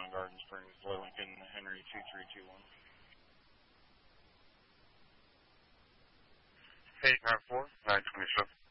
on Garden Springs, Low Lincoln, Henry 2321. Hey, 94, 927.